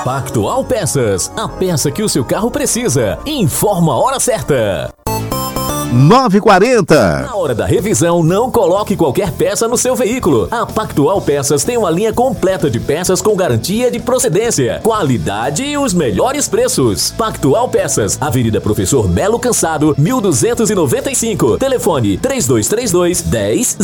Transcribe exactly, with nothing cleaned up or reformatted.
Pactual Peças, a peça que o seu carro precisa. Informa a hora certa. nove e quarenta. Na hora da revisão, não coloque qualquer peça no seu veículo. A Pactual Peças tem uma linha completa de peças com garantia de procedência, qualidade e os melhores preços. Pactual Peças, Avenida Professor Melo Cansado, mil duzentos e noventa e cinco. Telefone três dois três dois, dez